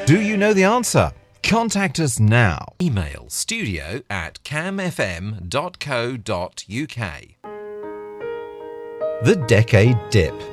Do you know the answer? Contact us now. Email studio@camfm.co.uk. The Decade Dip.